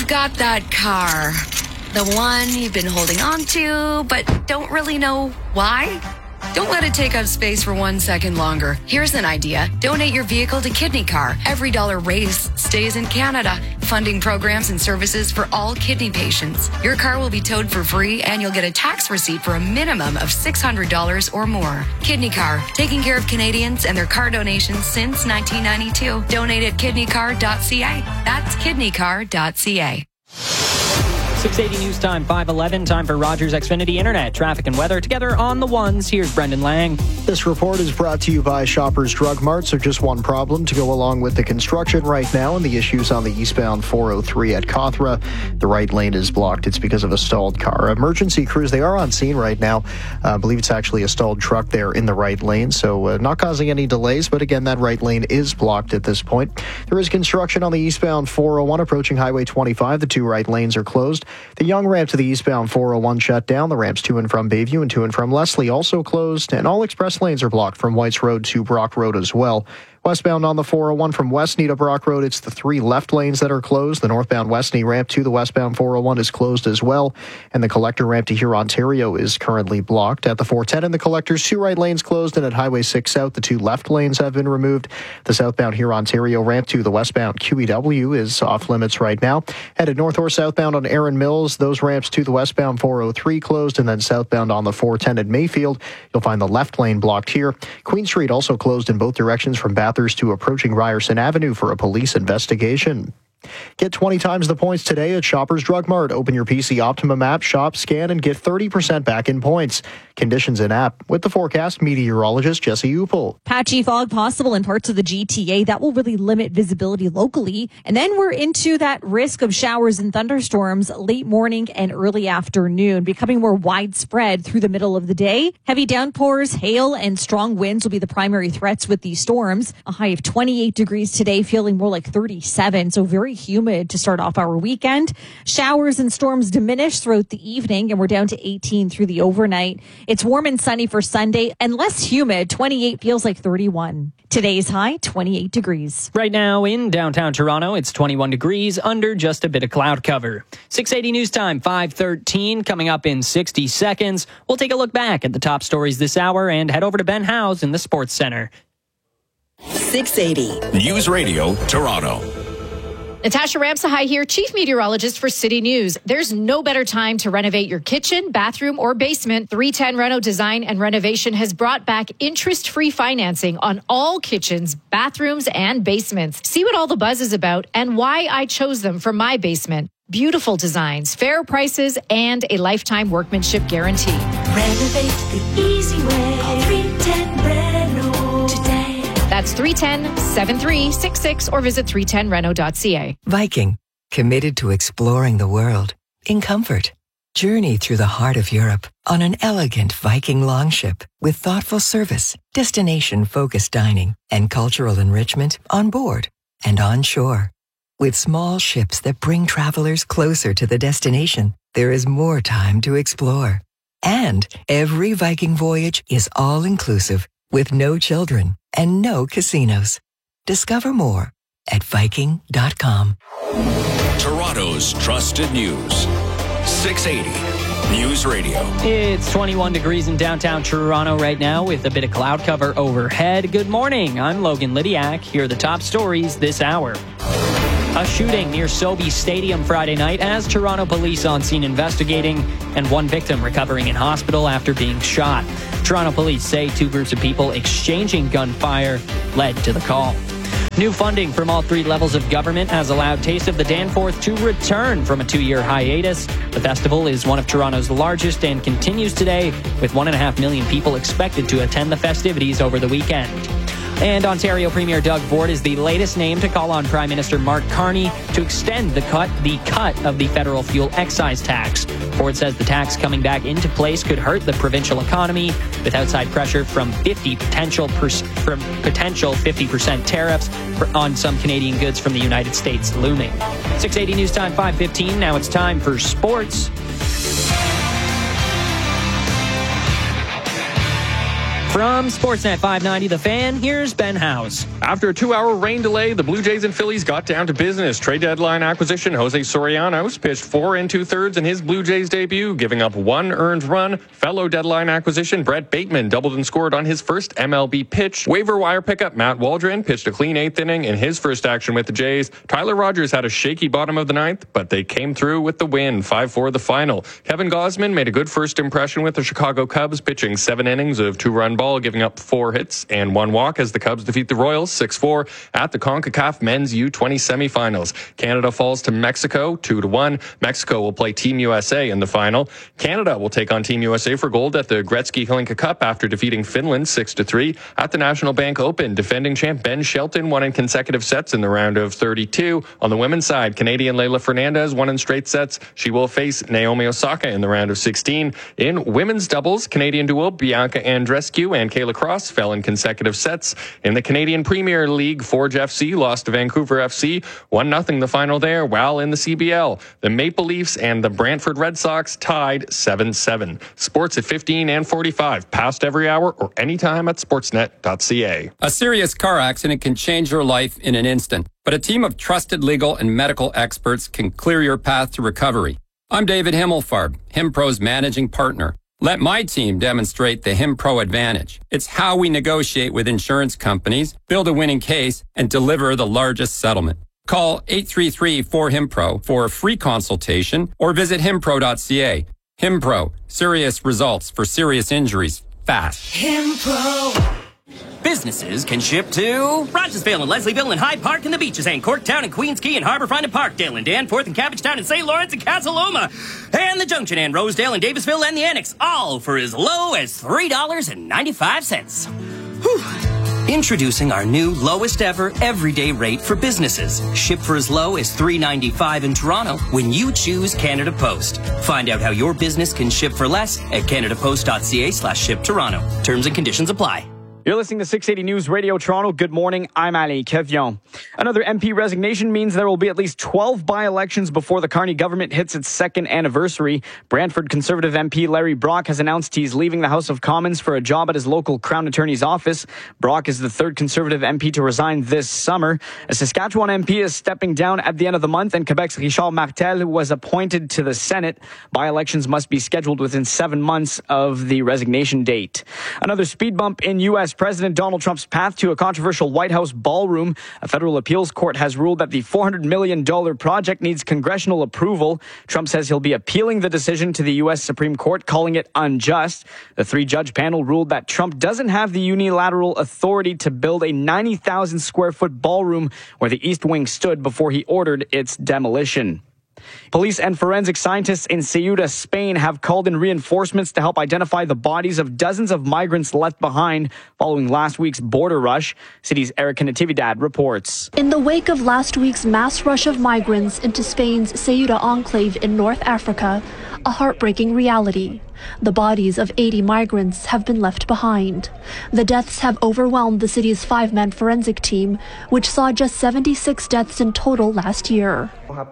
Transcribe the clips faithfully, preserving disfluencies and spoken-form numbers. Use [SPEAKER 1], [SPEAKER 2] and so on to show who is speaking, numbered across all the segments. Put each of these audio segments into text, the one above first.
[SPEAKER 1] You've got that car. The one you've been holding on to, but don't really know why? Don't let it take up space for one second longer. Here's an idea. Donate your vehicle to Kidney Car. Every dollar raised stays in Canada, funding programs and services for all kidney patients. Your car will be towed for free, and you'll get a tax receipt for a minimum of six hundred dollars or more. Kidney Car, taking care of Canadians and their car donations since nineteen ninety-two. Donate at kidney car dot c a. That's kidney car dot c a.
[SPEAKER 2] six eighty News Time, five eleven. Time for Rogers Xfinity Internet, traffic and weather. Together on the ones, here's Brendan Lang.
[SPEAKER 3] This report is brought to you by Shoppers Drug Mart. So just one problem to go along with the construction right now and the issues on the eastbound four oh three at Cawthra. The right lane is blocked. It's because of a stalled car. Emergency crews, they are on scene right now. Uh, I believe it's actually a stalled truck there in the right lane. So uh, not causing any delays, but again, that right lane is blocked at this point. There is construction on the eastbound four oh one approaching Highway twenty-five. The two right lanes are closed. The Young ramp to the eastbound four oh one shut down. The ramps to and from Bayview and to and from Leslie also closed. And all express lanes are blocked from Whites Road to Brock Road as well. Westbound on the four oh one from Westney to Brock Road, it's the three left lanes that are closed. The northbound Westney ramp to the westbound four oh one is closed as well. And the collector ramp to Huron, Ontario is currently blocked. At the four ten and the collectors, two right lanes closed. And at Highway six South, the two left lanes have been removed. The southbound Huron, Ontario ramp to the westbound Q E W is off limits right now. Headed north or southbound on Erin Mills, those ramps to the westbound four oh three closed. And then southbound on the four ten at Mayfield, you'll find the left lane blocked here. Queen Street also closed in both directions from Bathurst to approaching Ryerson Avenue for a police investigation. Get twenty times the points today at Shoppers Drug Mart. Open your P C Optimum app, shop, scan, and get thirty percent back in points. Conditions in app. With the forecast, meteorologist Jesse Upel.
[SPEAKER 4] Patchy fog possible in parts of the G T A. That will really limit visibility locally. And then we're into that risk of showers and thunderstorms late morning and early afternoon, becoming more widespread through the middle of the day. Heavy downpours, hail, and strong winds will be the primary threats with these storms. A high of twenty-eight degrees today, feeling more like thirty-seven. So very humid to start off our weekend. Showers and storms diminish throughout the evening, and we're down to eighteen through the overnight. It's warm and sunny for Sunday and less humid. twenty-eight feels like thirty-one. Today's high, twenty-eight degrees.
[SPEAKER 2] Right now in downtown Toronto, it's twenty-one degrees under just a bit of cloud cover. six eighty News Time, five thirteen, coming up in sixty seconds. We'll take a look back at the top stories this hour and head over to Ben House in the Sports Center.
[SPEAKER 5] six eighty
[SPEAKER 6] News Radio, Toronto.
[SPEAKER 7] Natasha Ramsahai here, Chief Meteorologist for City News. There's no better time to renovate your kitchen, bathroom, or basement. three ten Reno Design and Renovation has brought back interest-free financing on all kitchens, bathrooms, and basements. See what all the buzz is about and why I chose them for my basement. Beautiful designs, fair prices, and a lifetime workmanship guarantee.
[SPEAKER 8] Renovate the easy way. Call three ten Reno today.
[SPEAKER 7] That's three one zero, seven three six six or visit three ten reno dot c a.
[SPEAKER 9] Viking, committed to exploring the world in comfort. Journey through the heart of Europe on an elegant Viking longship with thoughtful service, destination-focused dining, and cultural enrichment on board and on shore. With small ships that bring travelers closer to the destination, there is more time to explore. And every Viking voyage is all-inclusive with no children and no casinos. Discover more at Viking dot com.
[SPEAKER 6] Toronto's trusted news. six eighty News Radio.
[SPEAKER 2] It's twenty-one degrees in downtown Toronto right now with a bit of cloud cover overhead. Good morning. I'm Logan Lydiak. Here are the top stories this hour. A shooting near Sobeys Stadium Friday night as Toronto police on scene investigating, and one victim recovering in hospital after being shot. Toronto police say two groups of people exchanging gunfire led to the call. New funding from all three levels of government has allowed Taste of the Danforth to return from a two-year hiatus. The festival is one of Toronto's largest and continues today, with one and a half million people expected to attend the festivities over the weekend. And Ontario Premier Doug Ford is the latest name to call on Prime Minister Mark Carney to extend the cut, the cut of the federal fuel excise tax. Ford says the tax coming back into place could hurt the provincial economy, with outside pressure from fifty potential per, from potential fifty percent tariffs for, on some Canadian goods from the United States looming. six eighty News Time, five fifteen. Now it's time for sports. From Sportsnet five ninety The Fan, here's Ben House.
[SPEAKER 10] After a two-hour rain delay, the Blue Jays and Phillies got down to business. Trade deadline acquisition Jose Sorianos pitched four and two-thirds in his Blue Jays debut, giving up one earned run. Fellow deadline acquisition Brett Bateman doubled and scored on his first M L B pitch. Waiver wire pickup Matt Waldron pitched a clean eighth inning in his first action with the Jays. Tyler Rogers had a shaky bottom of the ninth, but they came through with the win, five four the final. Kevin Gausman made a good first impression with the Chicago Cubs, pitching seven innings of two-run ball, giving up four hits and one walk as the Cubs defeat the Royals six four at the CONCACAF Men's U twenty semifinals. Canada falls to Mexico two to one. Mexico will play Team U S A in the final. Canada will take on Team U S A for gold at the Gretzky Hlinka Cup after defeating Finland six to three. At the National Bank Open, defending champ Ben Shelton won in consecutive sets in the round of thirty-two. On the women's side, Canadian Leylah Fernandez won in straight sets. She will face Naomi Osaka in the round of sixteen. In women's doubles, Canadian duo Bianca Andreescu and Kayla Cross fell in consecutive sets. In the Canadian Premier League, Forge F C lost to Vancouver F C one nothing the final there, while in the C B L, the Maple Leafs and the Brantford Red Sox tied seven seven. Sports at fifteen and forty-five, past every hour or anytime at sportsnet dot c a.
[SPEAKER 11] A serious car accident can change your life in an instant, but a team of trusted legal and medical experts can clear your path to recovery. I'm David Himmelfarb, HimPro's managing partner. Let my team demonstrate the HimPro advantage. It's how we negotiate with insurance companies, build a winning case, and deliver the largest settlement. Call eight three three four HimPro for a free consultation or visit himpro dot c a. HimPro, serious results for serious injuries, fast.
[SPEAKER 8] HimPro.
[SPEAKER 12] Businesses can ship to Rogersville and Leslieville and Hyde Park and the Beaches and Corktown and Queens Quay and Harbourfront and Parkdale and Danforth and Cabbagetown and Saint Lawrence and Casaloma and the Junction and Rosedale and Davisville and the Annex, all for as low as three dollars and ninety-five cents. Whew. Introducing our new lowest ever everyday rate for businesses. Ship for as low as three dollars and ninety-five cents in Toronto when you choose Canada Post. Find out how your business can ship for less at canada post dot c a slash ship Toronto. Terms and conditions apply.
[SPEAKER 13] You're listening to six eighty News Radio Toronto. Good morning. I'm Ali Kevion. Another M P resignation means there will be at least twelve by-elections before the Carney government hits its second anniversary. Brantford Conservative M P Larry Brock has announced he's leaving the House of Commons for a job at his local Crown Attorney's office. Brock is the third Conservative M P to resign this summer. A Saskatchewan M P is stepping down at the end of the month, and Quebec's Richard Martel was appointed to the Senate. By-elections must be scheduled within seven months of the resignation date. Another speed bump in U S President Donald Trump's path to a controversial White House ballroom. A federal appeals court has ruled that the four hundred million dollars project needs congressional approval. Trump says he'll be appealing the decision to the U S Supreme Court, calling it unjust. The three-judge panel ruled that Trump doesn't have the unilateral authority to build a ninety thousand square foot ballroom where the East Wing stood before he ordered its demolition. Police and forensic scientists in Ceuta, Spain, have called in reinforcements to help identify the bodies of dozens of migrants left behind following last week's border rush. City's Erica Natividad reports.
[SPEAKER 14] In the wake of last week's mass rush of migrants into Spain's Ceuta enclave in North Africa, a heartbreaking reality. The bodies of eighty migrants have been left behind. The deaths have overwhelmed the city's five-man forensic team, which saw just seventy-six deaths in total last year.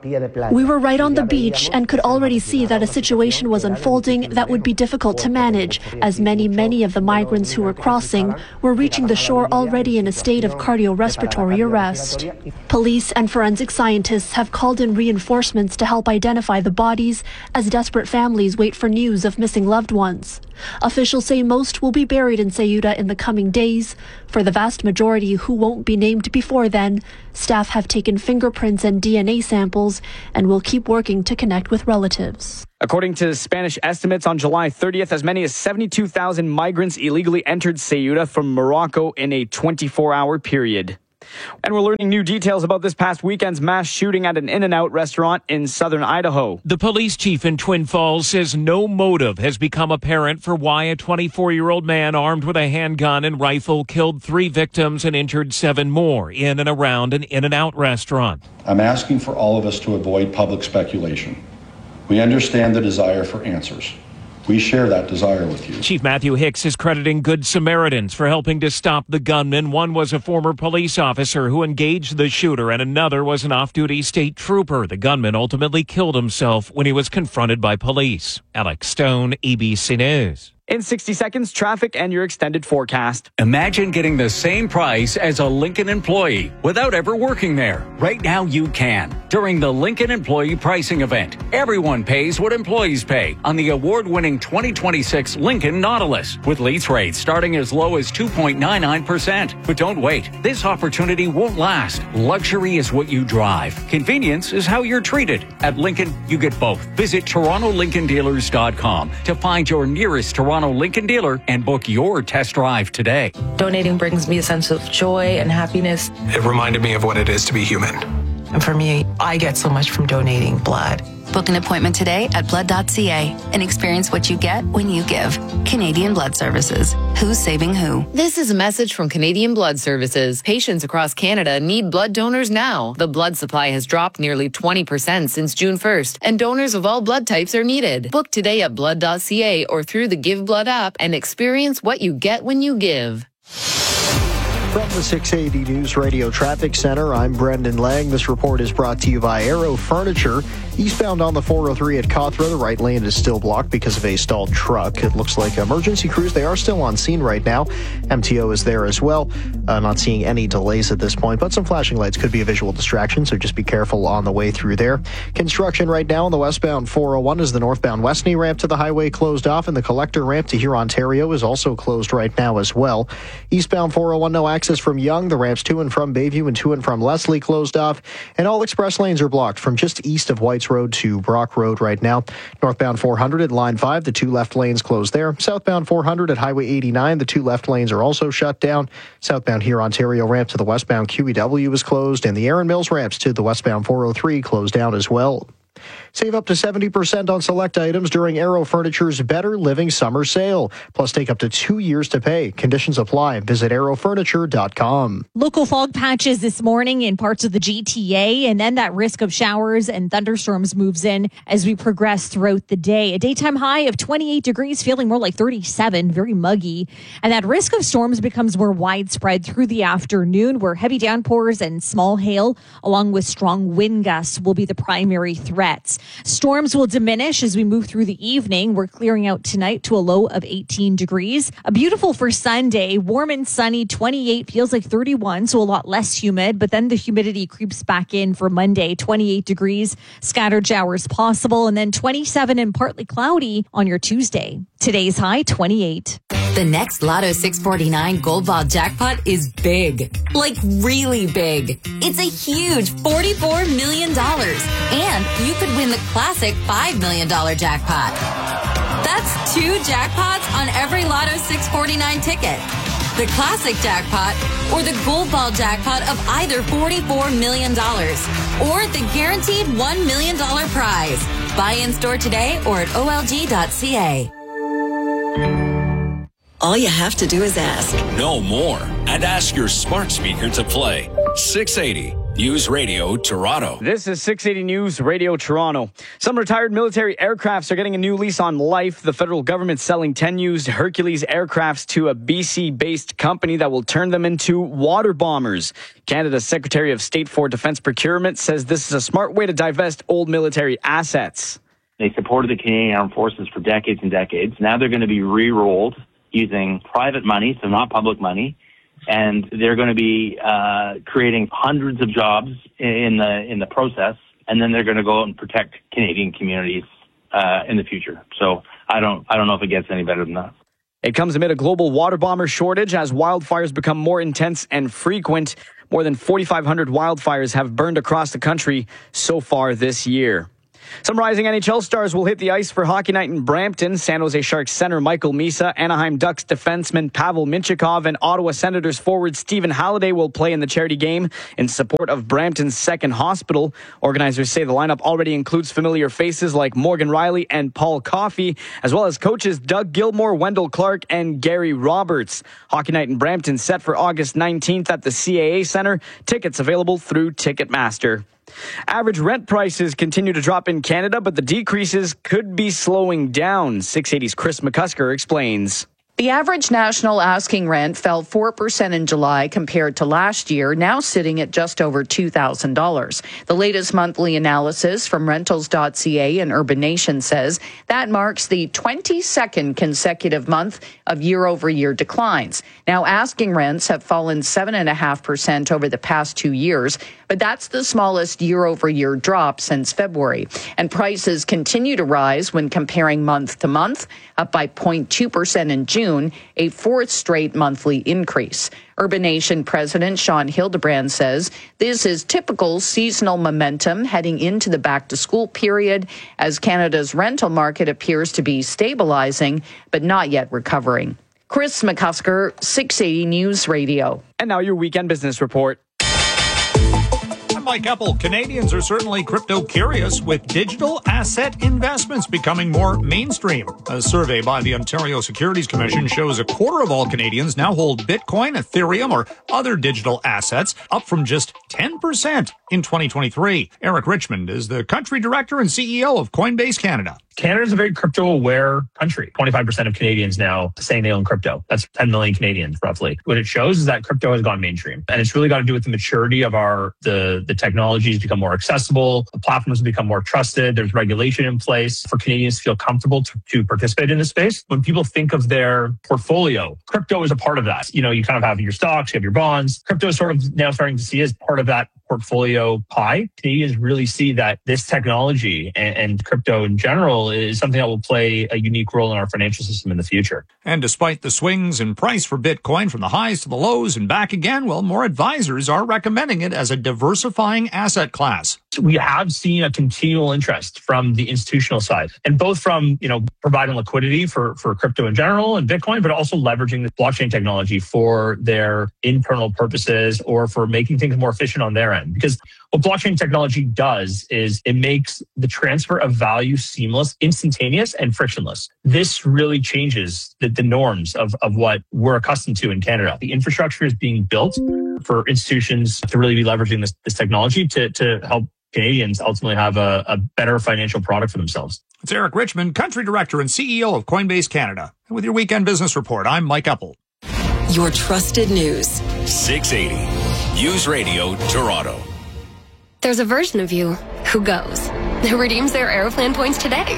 [SPEAKER 14] We were right on the beach and could already see that a situation was unfolding that would be difficult to manage, as many, many of the migrants who were crossing were reaching the shore already in a state of cardiorespiratory arrest. Police and forensic scientists have called in reinforcements to help identify the bodies as desperate families wait for news of missing loved ones. Officials say most will be buried in Ceuta in the coming days. For the vast majority who won't be named before then, staff have taken fingerprints and D N A samples and will keep working to connect with relatives.
[SPEAKER 13] According to Spanish estimates, on July thirtieth, as many as seventy-two thousand migrants illegally entered Ceuta from Morocco in a twenty-four hour period. And we're learning new details about this past weekend's mass shooting at an In-N-Out restaurant in southern Idaho.
[SPEAKER 15] The police chief in Twin Falls says no motive has become apparent for why a twenty-four-year-old man armed with a handgun and rifle killed three victims and injured seven more in and around an In-N-Out restaurant.
[SPEAKER 16] I'm asking for all of us to avoid public speculation. We understand the desire for answers. We share that desire with you.
[SPEAKER 15] Chief Matthew Hicks is crediting Good Samaritans for helping to stop the gunman. One was a former police officer who engaged the shooter, and another was an off-duty state trooper. The gunman ultimately killed himself when he was confronted by police. Alex Stone, A B C News.
[SPEAKER 13] In sixty seconds, traffic and your extended forecast.
[SPEAKER 17] Imagine getting the same price as a Lincoln employee without ever working there. Right now you can. During the Lincoln Employee Pricing Event, everyone pays what employees pay on the award-winning twenty twenty-six Lincoln Nautilus, with lease rates starting as low as two point nine nine percent. But don't wait. This opportunity won't last. Luxury is what you drive. Convenience is how you're treated. At Lincoln, you get both. Visit Toronto Lincoln Dealers dot com to find your nearest Toronto Lincoln dealer and book your test drive today.
[SPEAKER 18] Donating brings me a sense of joy and happiness.
[SPEAKER 19] It reminded me of what it is to be human.
[SPEAKER 18] And for me, I get so much from donating blood.
[SPEAKER 20] Book an appointment today at blood dot c a and experience what you get when you give. Canadian Blood Services. Who's saving who?
[SPEAKER 21] This is a message from Canadian Blood Services. Patients across Canada need blood donors now. The blood supply has dropped nearly twenty percent since June first, and donors of all blood types are needed. Book today at blood dot c a or through the Give Blood app and experience what you get when you give.
[SPEAKER 3] From the six eighty News Radio Traffic Center, I'm Brendan Lang. This report is brought to you by Aero Furniture. Eastbound on the four oh three at Cawthra, the right lane is still blocked because of a stalled truck. It looks like emergency crews, they are still on scene right now. M T O is there as well. Uh, not seeing any delays at this point, but some flashing lights could be a visual distraction, so just be careful on the way through there. Construction right now on the westbound four oh one is the northbound Westney ramp to the highway closed off, and the collector ramp to Huron, Ontario is also closed right now as well. Eastbound four oh one, no access from Yonge. The ramps to and from Bayview and to and from Leslie closed off, and all express lanes are blocked from just east of Whites Road to Brock Road right now. Northbound four hundred at line five, the two left lanes closed there. Southbound four hundred at Highway eighty-nine, the two left lanes are also shut down. Southbound here Ontario ramp to the westbound Q E W is closed, and the Erin Mills ramps to the westbound four oh three closed down as well. Save up to seventy percent on select items during Aero Furniture's Better Living Summer Sale. Plus, take up to two years to pay. Conditions apply. Visit aero furniture dot com.
[SPEAKER 4] Local fog patches this morning in parts of the G T A, and then that risk of showers and thunderstorms moves in as we progress throughout the day. A daytime high of twenty-eight degrees, feeling more like thirty-seven, very muggy. And that risk of storms becomes more widespread through the afternoon, where heavy downpours and small hail, along with strong wind gusts, will be the primary threats. Storms will diminish as we move through the evening. We're clearing out tonight to a low of eighteen degrees. A beautiful for Sunday, warm and sunny, twenty-eight, feels like thirty-one, so a lot less humid. But then the humidity creeps back in for Monday, twenty-eight degrees, scattered showers possible, and then twenty-seven and partly cloudy on your Tuesday. Today's high, twenty-eight.
[SPEAKER 20] The next Lotto six forty-nine Gold Ball jackpot is big. Like really big. It's a huge forty-four million dollars. And you could win the classic five million dollars jackpot. That's two jackpots on every Lotto six forty-nine ticket. The classic jackpot or the Gold Ball jackpot of either forty-four million dollars or the guaranteed one million dollars prize. Buy in store today or at O L G dot C A.
[SPEAKER 5] All you have to do is ask.
[SPEAKER 6] Know more and ask your smart speaker to play. six eighty News Radio Toronto.
[SPEAKER 13] This is six eighty News Radio Toronto. Some retired military aircrafts are getting a new lease on life. The federal government's selling ten used Hercules aircrafts to a B C-based company that will turn them into water bombers. Canada's Secretary of State for Defense Procurement says this is a smart way to divest old military assets.
[SPEAKER 22] They supported the Canadian Armed Forces for decades and decades. Now they're going to be re-rolled using private money, so not public money, and they're going to be uh, creating hundreds of jobs in the in the process, and then they're going to go out and protect Canadian communities uh, in the future. So I don't I don't know if it gets any better than that.
[SPEAKER 13] It comes amid a global water bomber shortage as wildfires become more intense and frequent. More than forty-five hundred wildfires have burned across the country so far this year. Some rising N H L stars will hit the ice for Hockey Night in Brampton. San Jose Sharks center Michael Misa, Anaheim Ducks defenseman Pavel Mintyukov, and Ottawa Senators forward Stephen Halliday will play in the charity game in support of Brampton's Second Hospital. Organizers say the lineup already includes familiar faces like Morgan Riley and Paul Coffey, as well as coaches Doug Gilmore, Wendell Clark, and Gary Roberts. Hockey Night in Brampton set for August nineteenth at the C A A Center. Tickets available through Ticketmaster. Average rent prices continue to drop in Canada, but the decreases could be slowing down. six eighty's Chris McCusker explains.
[SPEAKER 1] The average national asking rent fell four percent in July compared to last year, now sitting at just over two thousand dollars. The latest monthly analysis from rentals dot c a and Urban Nation says that marks the twenty-second consecutive month of year-over-year declines. Now, asking rents have fallen seven point five percent over the past two years, but that's the smallest year-over-year drop since February. And prices continue to rise when comparing month to month, up by zero point two percent in June, a fourth straight monthly increase. Urban Nation President Sean Hildebrand says this is typical seasonal momentum heading into the back-to-school period as Canada's rental market appears to be stabilizing but not yet recovering. Chris McCusker, six eighty News Radio.
[SPEAKER 13] And now your weekend business report.
[SPEAKER 7] I'm Mike Eppel. Canadians are certainly crypto curious, with digital asset investments becoming more mainstream. A survey by the Ontario Securities Commission shows a quarter of all Canadians now hold Bitcoin, Ethereum, or other digital assets, up from just ten percent in twenty twenty-three. Eric Richmond is the country director and C E O of Coinbase Canada.
[SPEAKER 23] Canada's a very crypto-aware country. twenty-five percent of Canadians now saying they own crypto. That's ten million Canadians, roughly. What it shows is that crypto has gone mainstream. And it's really got to do with the maturity of our, the, the technologies become more accessible. The platforms become more trusted. There's regulation in place for Canadians to feel comfortable to, to participate in this space. When people think of their portfolio, crypto is a part of that. You know, you kind of have your stocks, you have your bonds. Crypto is sort of now starting to see as part of that portfolio pie. Canadians really see that this technology and, and crypto in general is something that will play a unique role in our financial system in the future.
[SPEAKER 7] And despite the swings in price for Bitcoin from the highs to the lows and back again, well, more advisors are recommending it as a diversifying asset class.
[SPEAKER 23] We have seen a continual interest from the institutional side, and both from, you know, providing liquidity for, for crypto in general and Bitcoin, but also leveraging the blockchain technology for their internal purposes or for making things more efficient on their end. Because what blockchain technology does is it makes the transfer of value seamless, instantaneous, and frictionless. This really changes the, the norms of, of what we're accustomed to in Canada. The infrastructure is being built for institutions to really be leveraging this, this technology to, to help Canadians ultimately have a, a better financial product for themselves.
[SPEAKER 7] It's Eric Richmond, country director and C E O of Coinbase Canada. And with your weekend business report, I'm Mike Eppel.
[SPEAKER 5] Your trusted news.
[SPEAKER 6] six eighty News Radio Toronto.
[SPEAKER 24] There's a version of you who goes, who redeems their Aeroplan points today.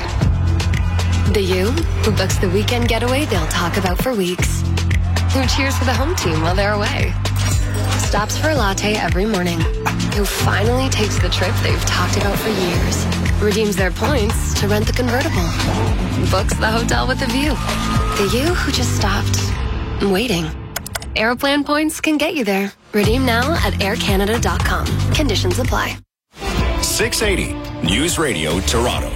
[SPEAKER 24] The you who books the weekend getaway they'll talk about for weeks. Who cheers for the home team while they're away. Stops for a latte every morning. Who finally takes the trip they've talked about for years. Redeems their points to rent the convertible. Books the hotel with a view. The you who just stopped waiting. Aeroplan points can get you there. Redeem now at air canada dot com. Conditions apply.
[SPEAKER 6] six eighty News Radio Toronto.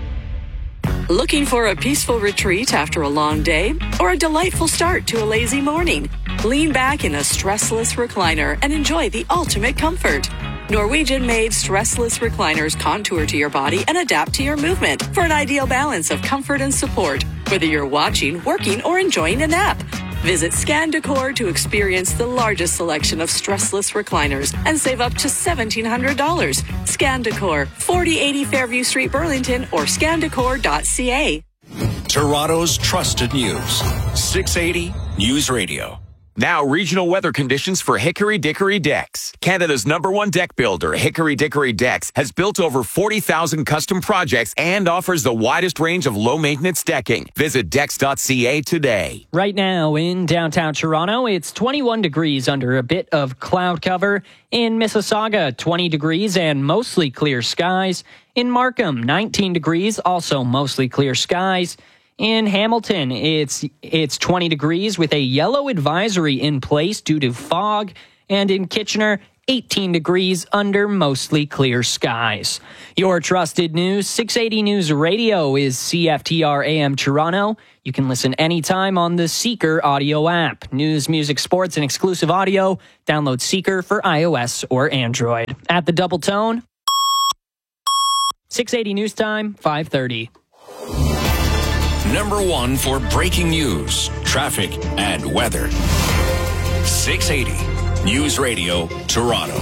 [SPEAKER 25] Looking for a peaceful retreat after a long day or a delightful start to a lazy morning? Lean back in a stressless recliner and enjoy the ultimate comfort. Norwegian-made stressless recliners contour to your body and adapt to your movement for an ideal balance of comfort and support, whether you're watching, working, or enjoying a nap. Visit Scan Decor to experience the largest selection of stressless recliners and save up to seventeen hundred dollars. Scan Decor, forty eighty Fairview Street, Burlington, or scan decor dot c a.
[SPEAKER 6] Toronto's trusted news. six eighty News Radio.
[SPEAKER 26] Now, regional weather conditions for Hickory Dickory Decks. Canada's number one deck builder, Hickory Dickory Decks, has built over forty thousand custom projects and offers the widest range of low-maintenance decking. Visit decks dot c a today.
[SPEAKER 2] Right now in downtown Toronto, it's twenty-one degrees under a bit of cloud cover. In Mississauga, twenty degrees and mostly clear skies. In Markham, nineteen degrees, also mostly clear skies. In Hamilton, it's it's twenty degrees with a yellow advisory in place due to fog. And in Kitchener, eighteen degrees under mostly clear skies. Your trusted news, six eighty News Radio is C F T R A M Toronto. You can listen anytime on the Seeker audio app. News, music, sports, and exclusive audio. Download Seeker for iOS or Android. At the Double Tone, six eighty News Time, five thirty.
[SPEAKER 6] Number one for breaking news, traffic, and weather. six eighty News Radio Toronto.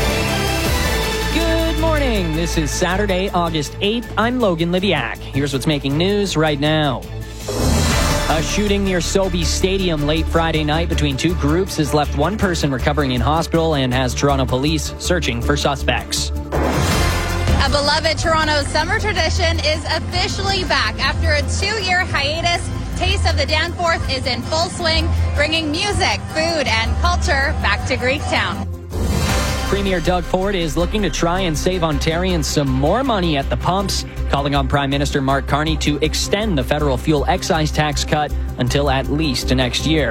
[SPEAKER 2] Good morning. This is Saturday, August eighth. I'm Logan Lidiak. Here's what's making news right now. A shooting near Sobe Stadium late Friday night between two groups has left one person recovering in hospital and has Toronto police searching for suspects.
[SPEAKER 8] A beloved Toronto summer tradition is officially back. After a two-year hiatus, Taste of the Danforth is in full swing, bringing music, food, and culture back to Greektown.
[SPEAKER 2] Premier Doug Ford is looking to try and save Ontarians some more money at the pumps, calling on Prime Minister Mark Carney to extend the federal fuel excise tax cut until at least next year.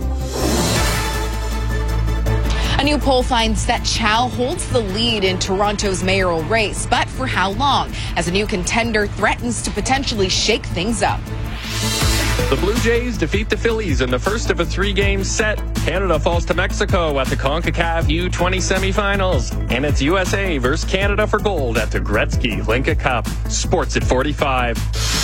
[SPEAKER 9] A new poll finds that Chow holds the lead in Toronto's mayoral race, but for how long, as a new contender threatens to potentially shake things up.
[SPEAKER 10] The Blue Jays defeat the Phillies in the first of a three-game set. Canada falls to Mexico at the CONCACAF U twenty semifinals. And it's U S A versus Canada for gold at the Gretzky Linka Cup. Sports at forty-five.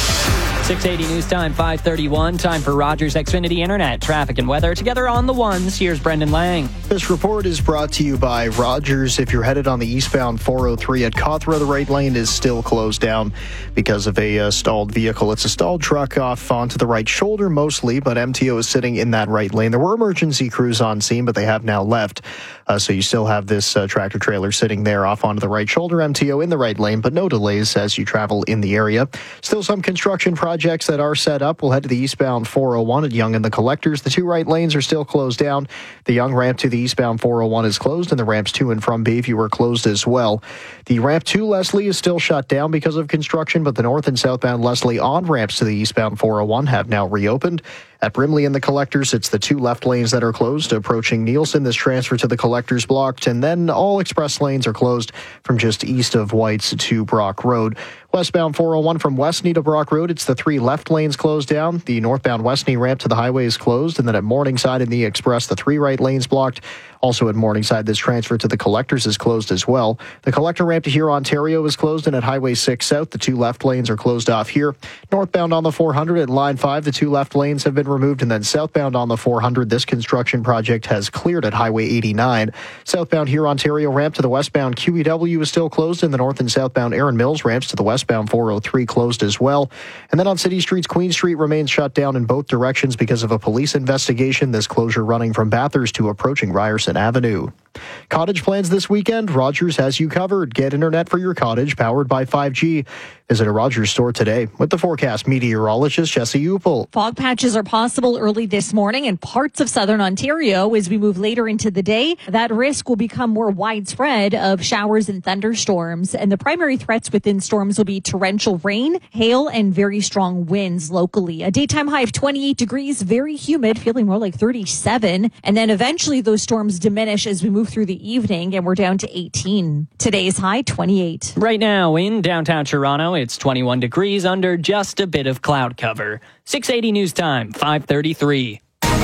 [SPEAKER 2] six eighty News Time, five thirty-one. Time for Rogers Xfinity Internet, traffic and weather. Together on the ones, here's Brendan Lang.
[SPEAKER 3] This report is brought to you by Rogers. If you're headed on the eastbound four oh three at Cawthra, the right lane is still closed down because of a uh, stalled vehicle. It's a stalled truck off onto the right shoulder mostly, but M T O is sitting in that right lane. There were emergency crews on scene, but they have now left. Uh, so you still have this uh, tractor trailer sitting there off onto the right shoulder, M T O in the right lane, but no delays as you travel in the area. Still some construction projects that are set up. We'll head to the eastbound four oh one at Yonge and the Collectors. The two right lanes are still closed down. The Yonge ramp to the eastbound four oh one is closed, and the ramps to and from Bayview are closed as well. The ramp to Leslie is still shut down because of construction, but the north and southbound Leslie on-ramps to the eastbound four oh one have now reopened. At Brimley and the Collectors, it's the two left lanes that are closed. Approaching Nielsen, this transfer to the Collectors blocked, and then all express lanes are closed from just east of White's to Brock Road. Westbound four oh one from Westney to Brock Road, it's the three left lanes closed down. The northbound Westney ramp to the highway is closed, and then at Morningside and the Express, the three right lanes blocked. Also at Morningside, this transfer to the Collectors is closed as well. The Collector ramp to Huron, Ontario is closed, and at Highway six South, the two left lanes are closed off here. Northbound on the four hundred at Line five, the two left lanes have been removed, and then southbound on the four hundred, this construction project has cleared at Highway eighty-nine. Southbound Huron, Ontario ramp to the westbound Q E W is still closed, and the north and southbound Erin Mills ramps to the westbound four oh three closed as well. And then on City Streets, Queen Street remains shut down in both directions because of a police investigation. This closure running from Bathurst to approaching Ryerson Avenue. Cottage plans this weekend? Rogers has you covered. Get internet for your cottage powered by five G. Visit a Rogers store today. With the forecast, meteorologist Jesse Upel.
[SPEAKER 4] Fog patches are possible early this morning in parts of southern Ontario. As we move later into the day, that risk will become more widespread of showers and thunderstorms. And the primary threats within storms will be torrential rain, hail, and very strong winds locally. A daytime high of twenty-eight degrees, very humid, feeling more like thirty-seven. And then eventually those storms diminish as we move through the evening, and we're down to eighteen. Today's high, twenty-eight.
[SPEAKER 2] Right now in downtown Toronto, it's twenty-one degrees under just a bit of cloud cover. six eighty News Time, five thirty-three.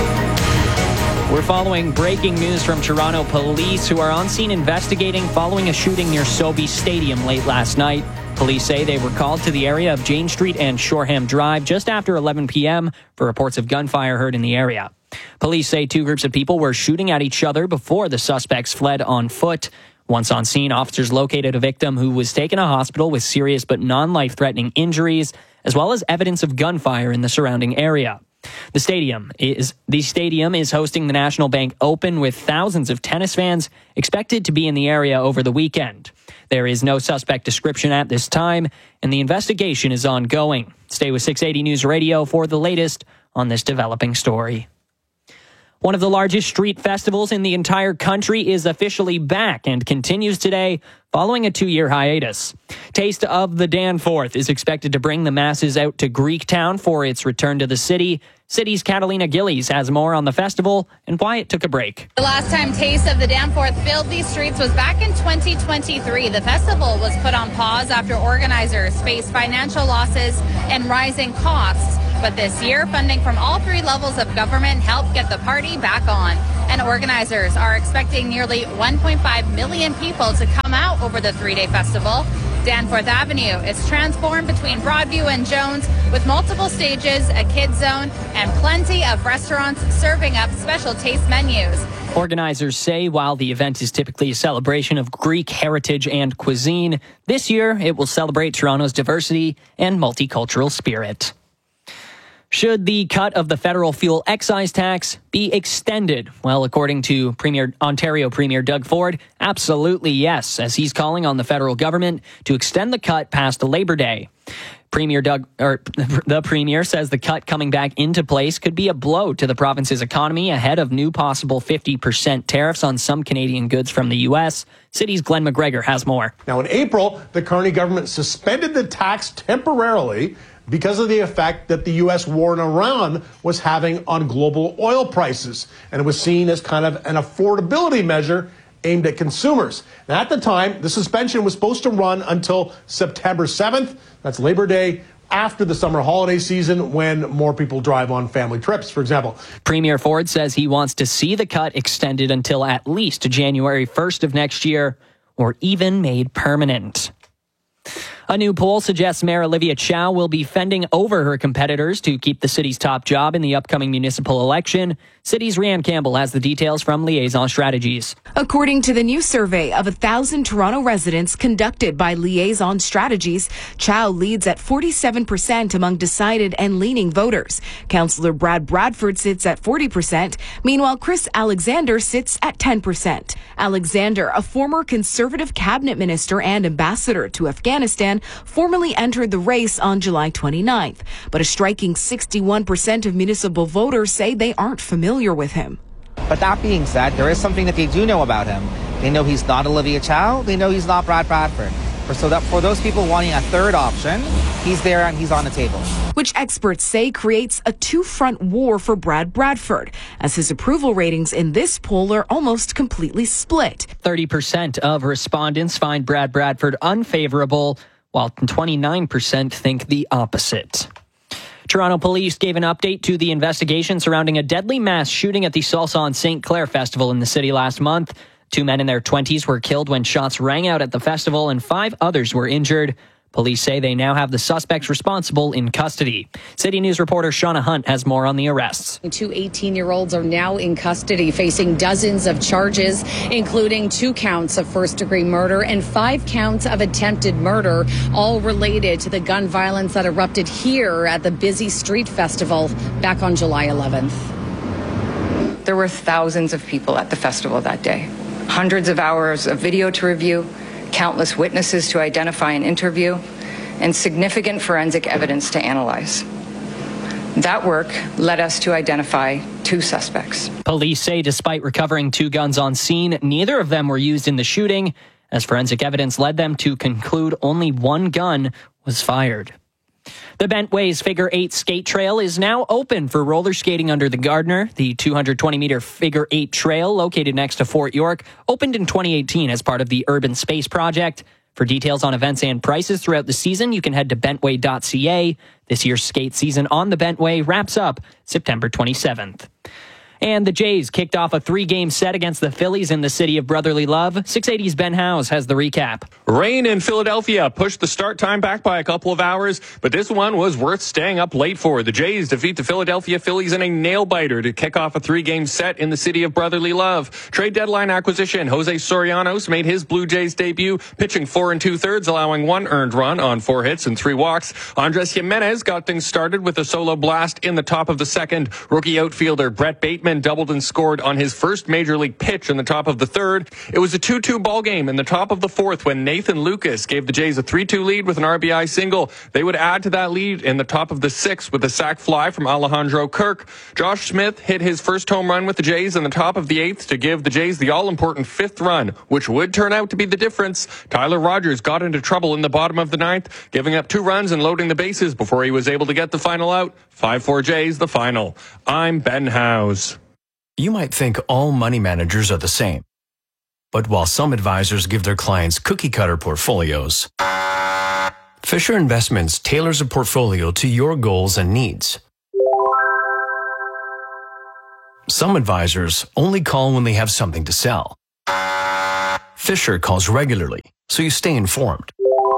[SPEAKER 2] We're following breaking news from Toronto police who are on scene investigating following a shooting near Sobe Stadium late last night. Police say they were called to the area of Jane Street and Shoreham Drive just after eleven p.m. for reports of gunfire heard in the area. Police say two groups of people were shooting at each other before the suspects fled on foot. Once on scene, officers located a victim who was taken to hospital with serious but non-life-threatening injuries, as well as evidence of gunfire in the surrounding area. The stadium is the stadium is hosting the National Bank Open with thousands of tennis fans expected to be in the area over the weekend. There is no suspect description at this time, and the investigation is ongoing. Stay with six eighty News Radio for the latest on this developing story. One of the largest street festivals in the entire country is officially back and continues today following a two-year hiatus. Taste of the Danforth is expected to bring the masses out to Greektown for its return to the city. City's Catalina Gillies has more on the festival and why it took a break.
[SPEAKER 8] The last time Taste of the Danforth filled these streets was back in twenty twenty-three. The festival was put on pause after organizers faced financial losses and rising costs. But this year, funding from all three levels of government helped get the party back on. And organizers are expecting nearly one point five million people to come out over the three-day festival. Danforth Avenue is transformed between Broadview and Jones with multiple stages, a kids zone, and plenty of restaurants serving up special taste menus.
[SPEAKER 2] Organizers say while the event is typically a celebration of Greek heritage and cuisine, this year it will celebrate Toronto's diversity and multicultural spirit. Should the cut of the federal fuel excise tax be extended? Well, according to Premier Ontario Premier Doug Ford, absolutely yes, as he's calling on the federal government to extend the cut past Labor Day. Premier Doug, or the Premier says the cut coming back into place could be a blow to the province's economy ahead of new possible fifty percent tariffs on some Canadian goods from the U S. City's Glenn McGregor has more.
[SPEAKER 11] Now, in April, the Carney government suspended the tax temporarily because of the effect that the U S war in Iran was having on global oil prices. And it was seen as kind of an affordability measure aimed at consumers. Now, at the time, the suspension was supposed to run until September seventh. That's Labor Day, after the summer holiday season when more people drive on family trips, for example.
[SPEAKER 2] Premier Ford says he wants to see the cut extended until at least January first of next year, or even made permanent. A new poll suggests Mayor Olivia Chow will be fending over her competitors to keep the city's top job in the upcoming municipal election. City's Rhiann Campbell has the details from Liaison Strategies.
[SPEAKER 9] According to the new survey of one thousand Toronto residents conducted by Liaison Strategies, Chow leads at forty-seven percent among decided and leaning voters. Councillor Brad Bradford sits at forty percent. Meanwhile, Chris Alexander sits at ten percent. Alexander, a former Conservative cabinet minister and ambassador to Afghanistan, formally entered the race on July twenty-ninth. But a striking sixty-one percent of municipal voters say they aren't familiar with him.
[SPEAKER 12] But that being said, there is something that they do know about him. They know he's not Olivia Chow. They know he's not Brad Bradford. For, so that for those people wanting a third option, he's there and he's on the table.
[SPEAKER 9] Which experts say creates a two-front war for Brad Bradford, as his approval ratings in this poll are almost completely split.
[SPEAKER 2] thirty percent of respondents find Brad Bradford unfavorable, while twenty-nine percent think the opposite. Toronto police gave an update to the investigation surrounding a deadly mass shooting at the Salsa on Saint Clair Festival in the city last month. Two men in their twenties were killed when shots rang out at the festival, and five others were injured. Police say they now have the suspects responsible in custody. City News reporter Shauna Hunt has more on the arrests.
[SPEAKER 14] Two eighteen-year-olds are now in custody, facing dozens of charges, including two counts of first-degree murder and five counts of attempted murder, all related to the gun violence that erupted here at the busy street festival back on July eleventh.
[SPEAKER 15] There were thousands of people at the festival that day. Hundreds of hours of video to review, countless witnesses to identify and interview, and significant forensic evidence to analyze. That work led us to identify two suspects.
[SPEAKER 2] Police say despite recovering two guns on scene, neither of them were used in the shooting, as forensic evidence led them to conclude only one gun was fired. The Bentways Figure Eight Skate Trail is now open for roller skating under the Gardiner. The two hundred twenty meter Figure Eight Trail, located next to Fort York, opened in twenty eighteen as part of the Urban Space Project. For details on events and prices throughout the season, you can head to bentway dot c a. This year's skate season on the Bentway wraps up September twenty-seventh. And the Jays kicked off a three-game set against the Phillies in the city of brotherly love. six eighty's Ben Howes has the recap.
[SPEAKER 10] Rain in Philadelphia pushed the start time back by a couple of hours, but this one was worth staying up late for. The Jays defeat the Philadelphia Phillies in a nail-biter to kick off a three-game set in the city of brotherly love. Trade deadline acquisition, Jose Sorianos made his Blue Jays debut, pitching four and two-thirds, allowing one earned run on four hits and three walks. Andres Jimenez got things started with a solo blast in the top of the second. Rookie outfielder Brett Bateman doubled and scored on his first major league pitch in the top of the third. It was a two two ball game in the top of the fourth when Nathan Lucas gave the Jays a three two lead with an R B I single. They would add to that lead in the top of the sixth with a sac fly from Alejandro Kirk. Josh Smith hit his first home run with the Jays in the top of the eighth to give the Jays the all-important fifth run, which would turn out to be the difference. Tyler Rogers got into trouble in the bottom of the ninth, giving up two runs and loading the bases before he was able to get the final out. five four Jays, the final. I'm Ben Howes.
[SPEAKER 16] You might think all money managers are the same. But while some advisors give their clients cookie-cutter portfolios, Fisher Investments tailors a portfolio to your goals and needs. Some advisors only call when they have something to sell. Fisher calls regularly, so you stay informed.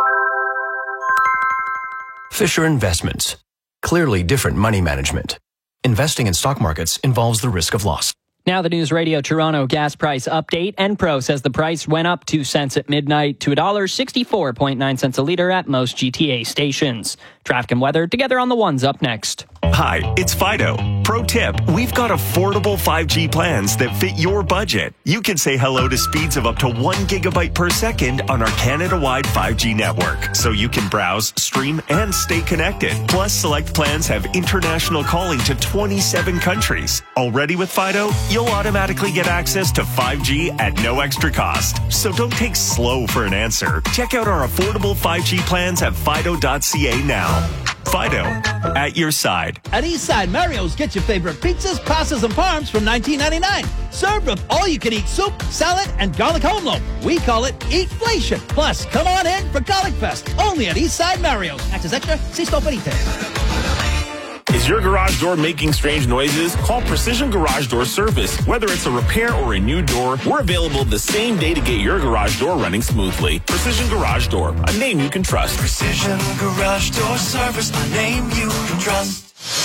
[SPEAKER 16] Fisher Investments. Clearly different money management. Investing in stock markets involves the risk of loss.
[SPEAKER 2] Now the News Radio Toronto gas price update. Enpro says the price went up two cents at midnight to one dollar sixty-four point nine cents a litre at most G T A stations. Traffic and weather together on the ones up next.
[SPEAKER 17] Hi, it's Fido. Pro tip, we've got affordable five G plans that fit your budget. You can say hello to speeds of up to one gigabyte per second on our Canada-wide five G network, so you can browse, stream, and stay connected. Plus, select plans have international calling to twenty-seven countries. Already with Fido, you'll automatically get access to five G at no extra cost. So don't take slow for an answer. Check out our affordable five G plans at fido dot c a now. Fido, at your side.
[SPEAKER 18] At Eastside Mario's, get your favorite pizzas, pastas, and parms from nineteen ninety-nine. Served with all-you-can-eat soup, salad, and garlic home loaf. We call it Eatflation. Plus, come on in for Garlic Fest, only at Eastside Mario's. Access extra, see store for details.
[SPEAKER 19] Is your garage door making strange noises? Call Precision Garage Door Service. Whether it's a repair or a new door, we're available the same day to get your garage door running smoothly. Precision Garage Door, a name you can trust.
[SPEAKER 20] Precision Garage Door Service, a name you can trust.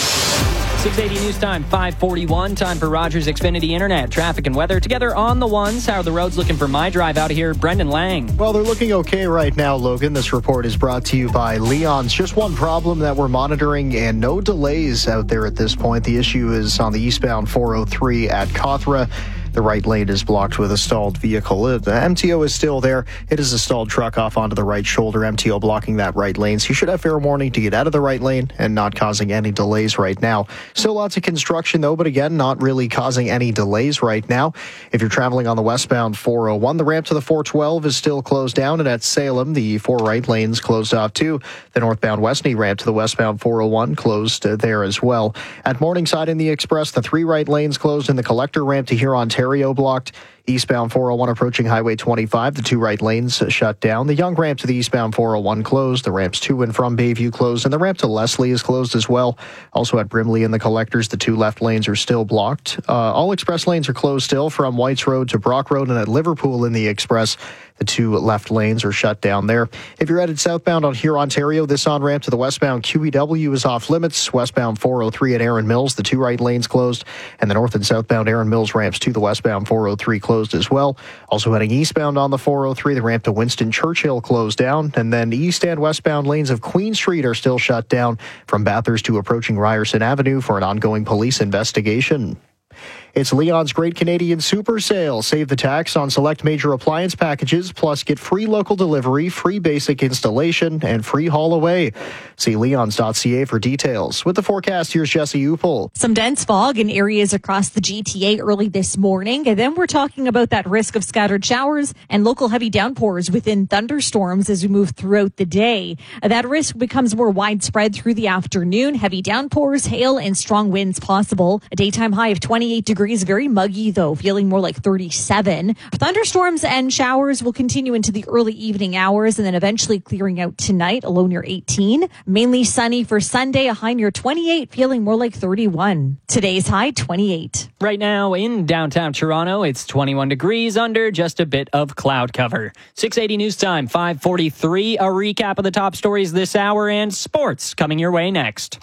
[SPEAKER 2] six eighty News Time, five forty-one. Time for Rogers Xfinity Internet. Traffic and weather together on the ones. How are the roads looking for my drive out of here? Brendan Lang.
[SPEAKER 3] Well, they're looking okay right now, Logan. This report is brought to you by Leon's. Just one problem that we're monitoring and no delays out there at this point. The issue is on the eastbound four oh three at Cawthra. The right lane is blocked with a stalled vehicle. The M T O is still there. It is a stalled truck off onto the right shoulder. M T O blocking that right lane. So you should have fair warning to get out of the right lane and not causing any delays right now. Still lots of construction though, but again, not really causing any delays right now. If you're traveling on the westbound four oh one, the ramp to the four twelve is still closed down. And at Salem, the four right lanes closed off too. The northbound Westney ramp to the westbound four oh one closed there as well. At Morningside in the Express, the three right lanes closed and the collector ramp to here Ontario blocked. Eastbound four oh one approaching Highway twenty-five, the two right lanes shut down. The Young ramp to the eastbound four oh one closed. The ramps to and from Bayview closed, and the ramp to Leslie is closed as well. Also at Brimley and the collectors, the two left lanes are still blocked. Uh, all express lanes are closed still from Whites Road to Brock Road, and at Liverpool in the Express, the two left lanes are shut down there. If you're headed southbound on here Ontario, this on-ramp to the westbound Q E W is off limits. Westbound four oh three at Erin Mills, the two right lanes closed, and the north and southbound Erin Mills ramps to the westbound four oh three closed as well. Also heading eastbound on the four oh three, the ramp to Winston Churchill closed down, and then east and westbound lanes of Queen Street are still shut down from Bathurst to approaching Ryerson Avenue for an ongoing police investigation. It's Leon's Great Canadian Super Sale. Save the tax on select major appliance packages, plus get free local delivery, free basic installation, and free haul away. See leons dot c a for details. With the forecast, here's Jesse Upel.
[SPEAKER 4] Some dense fog in areas across the G T A early this morning, and then we're talking about that risk of scattered showers and local heavy downpours within thunderstorms as we move throughout the day. That risk becomes more widespread through the afternoon. Heavy downpours, hail, and strong winds possible. A daytime high of twenty-eight degrees. Very muggy, though, feeling more like thirty-seven. Thunderstorms and showers will continue into the early evening hours and then eventually clearing out tonight, a low near eighteen. Mainly sunny for Sunday, a high near twenty-eight, feeling more like thirty-one. Today's high, twenty-eight.
[SPEAKER 2] Right now in downtown Toronto, it's twenty-one degrees under just a bit of cloud cover. six eighty News Time, five forty-three. A recap of the top stories this hour and sports coming your way next.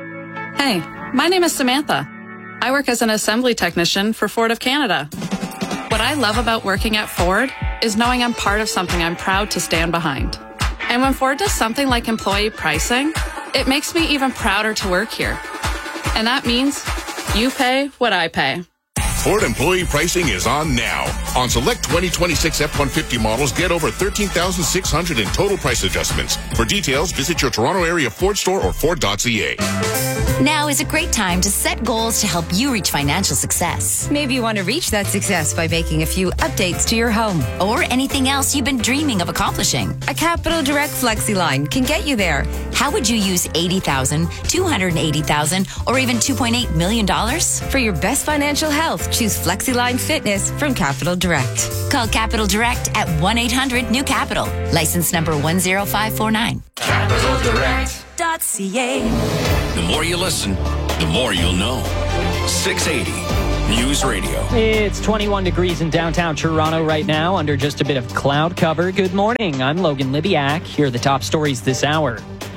[SPEAKER 21] Hey, my name is Samantha. I work as an assembly technician for Ford of Canada. What I love about working at Ford is knowing I'm part of something I'm proud to stand behind. And when Ford does something like employee pricing, it makes me even prouder to work here. And that means you pay what I pay.
[SPEAKER 22] Ford employee pricing is on now. On select twenty twenty-six F one fifty models, get over thirteen thousand six hundred in total price adjustments. For details, visit your Toronto area Ford store or Ford dot c a.
[SPEAKER 27] Now is a great time to set goals to help you reach financial success. Maybe you want to reach that success by making a few updates to your home or anything else you've been dreaming of accomplishing. A Capital Direct FlexiLine can get you there. How would you use eighty thousand dollars, two hundred eighty thousand dollars, or even two point eight million dollars? For your best financial health, choose FlexiLine Fitness from Capital Direct. Call Capital Direct at one eight hundred new capital. License number one zero five four nine.
[SPEAKER 22] Capital Direct.
[SPEAKER 27] .ca.
[SPEAKER 6] The more you listen, the more you'll know. six eighty News Radio.
[SPEAKER 2] It's twenty-one degrees in downtown Toronto right now, under just a bit of cloud cover. Good morning. I'm Logan Libiak. Here are the top stories this hour.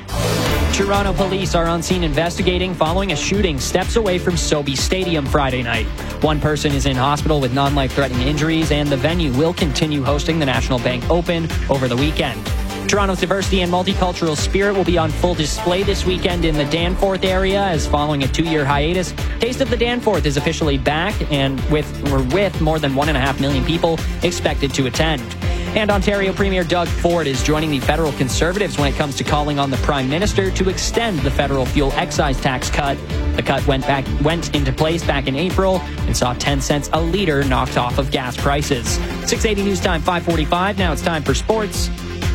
[SPEAKER 2] Toronto police are on scene investigating following a shooting steps away from Sobe Stadium Friday night. One person is in hospital with non-life-threatening injuries, and the venue will continue hosting the National Bank Open over the weekend. Toronto's diversity and multicultural spirit will be on full display this weekend in the Danforth area, as following a two-year hiatus, Taste of the Danforth is officially back, and with, or with more than one and a half million people expected to attend. And Ontario Premier Doug Ford is joining the federal Conservatives when it comes to calling on the Prime Minister to extend the federal fuel excise tax cut. The cut went back went into place back in April and saw ten cents a litre knocked off of gas prices. six eighty News Time, five forty-five. Now it's time for sports.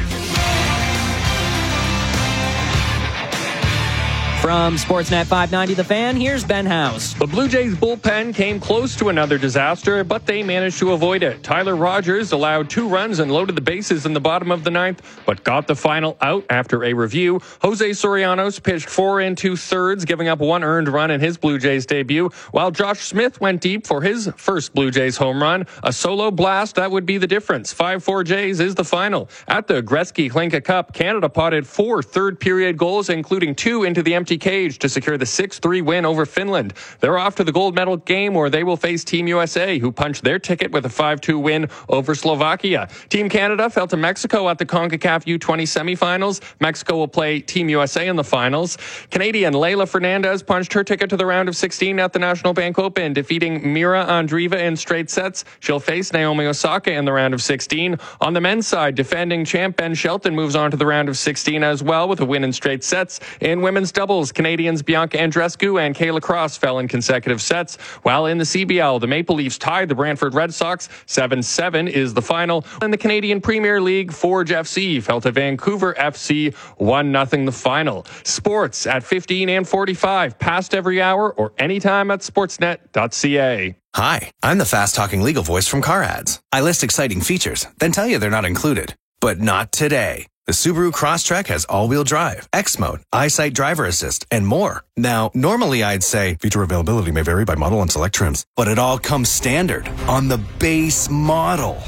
[SPEAKER 2] From Sportsnet five ninety The Fan, here's Ben House.
[SPEAKER 10] The Blue Jays bullpen came close to another disaster, but they managed to avoid it. Tyler Rogers allowed two runs and loaded the bases in the bottom of the ninth, but got the final out after a review. Jose Sorianos pitched four and two thirds, giving up one earned run in his Blue Jays debut, while Josh Smith went deep for his first Blue Jays home run. A solo blast, that would be the difference. five four Jays is the final. At the Gretzky Hlinka Cup, Canada potted four third-period goals, including two into the empty cage to secure the six three win over Finland. They're off to the gold medal game where they will face Team U S A, who punched their ticket with a five two win over Slovakia. Team Canada fell to Mexico at the CONCACAF U twenty semifinals. Mexico will play Team U S A in the finals. Canadian Leylah Fernandez punched her ticket to the round of sixteen at the National Bank Open, defeating Mira Andreeva in straight sets. She'll face Naomi Osaka in the round of sixteen. On the men's side, defending champ Ben Shelton moves on to the round of sixteen as well with a win in straight sets. In women's doubles, Canadians Bianca Andreescu and Kayla Cross fell in consecutive sets, while in the C B L, the Maple Leafs tied the Brantford Red Sox. seven seven is the final. In the Canadian Premier League, Forge F C fell to Vancouver F C, one nothing the final. Sports at fifteen and forty-five, past every hour or anytime at sportsnet dot c a.
[SPEAKER 1] Hi, I'm the fast-talking legal voice from Car Ads. I list exciting features, then tell you they're not included. But not today. The Subaru Crosstrek has all-wheel drive, X-Mode, EyeSight Driver Assist, and more. Now, normally I'd say feature availability may vary by model and select trims, but it all comes standard on the base model.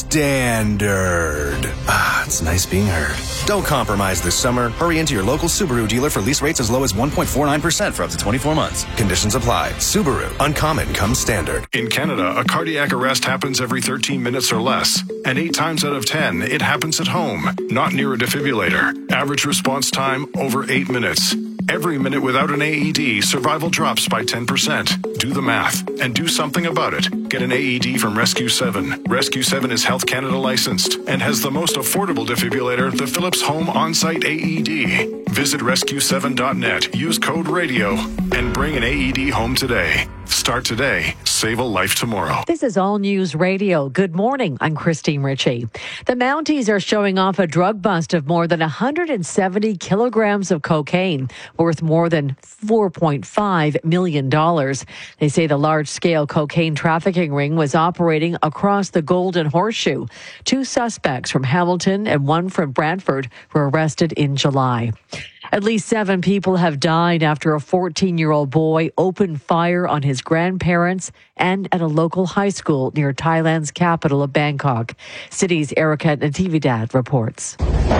[SPEAKER 1] Standard. Ah, it's nice being heard. Don't compromise this summer. Hurry into your local Subaru dealer for lease rates as low as one point four nine percent for up to twenty-four months. Conditions apply. Subaru. Uncommon comes standard.
[SPEAKER 5] In Canada, a cardiac arrest happens every thirteen minutes or less, and eight times out of ten, it happens at home, not near a defibrillator. Average response time, over eight minutes. Every minute without an A E D, survival drops by ten percent. Do the math and do something about it. Get an A E D from Rescue seven. Rescue seven is Health Canada licensed and has the most affordable defibrillator, the Philips Home On-Site A E D. Visit rescue seven dot net, use code RADIO, and bring an A E D home today. Start today. Save a life tomorrow.
[SPEAKER 7] This is All News Radio. Good morning. I'm Christine Ritchie. The Mounties are showing off a drug bust of more than one hundred seventy kilograms of cocaine, worth more than four point five million dollars. They say the large-scale cocaine trafficking ring was operating across the Golden Horseshoe. Two suspects from Hamilton and one from Brantford were arrested in July. At least seven people have died after a fourteen-year-old boy opened fire on his grandparents and at a local high school near Thailand's capital of Bangkok. City's Erica Natividad reports.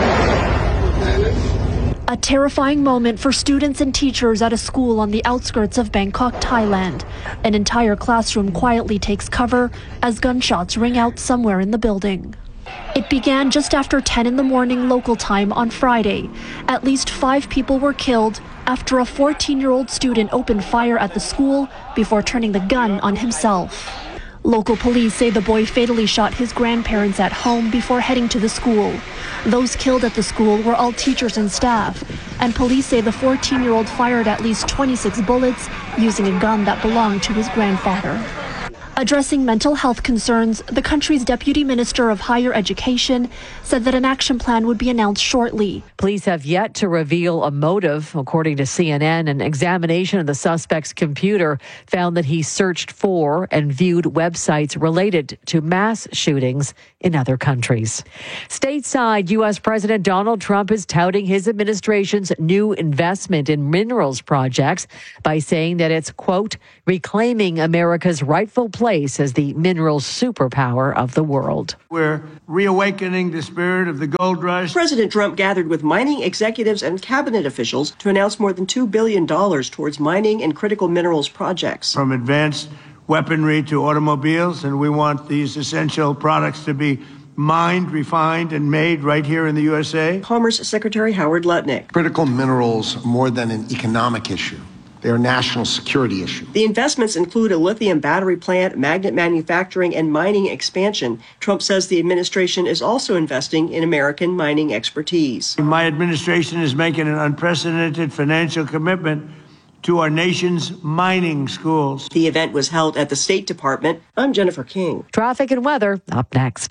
[SPEAKER 13] A terrifying moment for students and teachers at a school on the outskirts of Bangkok, Thailand. An entire classroom quietly takes cover as gunshots ring out somewhere in the building. It began just after ten in the morning local time on Friday. At least five people were killed after a fourteen-year-old student opened fire at the school before turning the gun on himself. Local police say the boy fatally shot his grandparents at home before heading to the school. Those killed at the school were all teachers and staff, and police say the fourteen-year-old fired at least twenty-six bullets using a gun that belonged to his grandfather. Addressing mental health concerns, the country's Deputy Minister of Higher Education said that an action plan would be announced shortly.
[SPEAKER 7] Police have yet to reveal a motive. According to C N N, an examination of the suspect's computer found that he searched for and viewed websites related to mass shootings in other countries. Stateside, U S. President Donald Trump is touting his administration's new investment in minerals projects by saying that it's, quote, reclaiming America's rightful place as the minerals superpower of the world.
[SPEAKER 23] We're reawakening the spirit of the gold rush.
[SPEAKER 24] President Trump gathered with mining executives and cabinet officials to announce more than two billion dollars towards mining and critical minerals projects.
[SPEAKER 23] From advanced weaponry to automobiles, and we want these essential products to be mined, refined, and made right here in the U S A?
[SPEAKER 24] Commerce Secretary Howard Lutnick.
[SPEAKER 8] Critical minerals, more than an economic issue, they're a national security issue.
[SPEAKER 24] The investments include a lithium battery plant, magnet manufacturing, and mining expansion. Trump says the administration is also investing in American mining expertise.
[SPEAKER 23] My administration is making an unprecedented financial commitment to our nation's mining schools.
[SPEAKER 24] The event was held at the State Department. I'm Jennifer King.
[SPEAKER 7] Traffic and weather up next.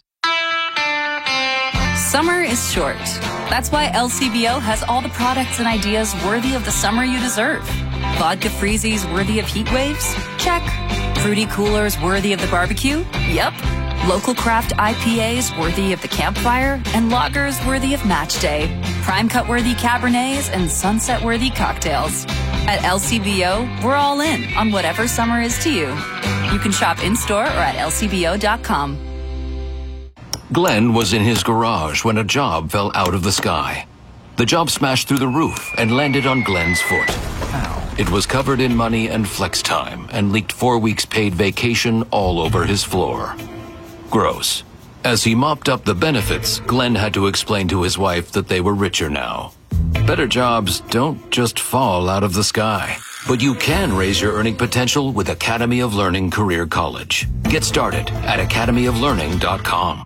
[SPEAKER 9] Summer is short. That's why L C B O has all the products and ideas worthy of the summer you deserve. Vodka freezies worthy of heat waves? Check. Fruity coolers worthy of the barbecue? Yep. Local craft I P As worthy of the campfire? And lagers worthy of match day. Prime cut worthy Cabernets and sunset worthy cocktails. At L C B O, we're all in on whatever summer is to you. You can shop in-store or at L C B O dot com.
[SPEAKER 6] Glenn was in his garage when a job fell out of the sky. The job smashed through the roof and landed on Glenn's foot. It was covered in money and flex time and leaked four weeks paid vacation all over his floor. Gross. As he mopped up the benefits, Glenn had to explain to his wife that they were richer now. Better jobs don't just fall out of the sky, but you can raise your earning potential with Academy of Learning Career College. Get started at academy of learning dot com.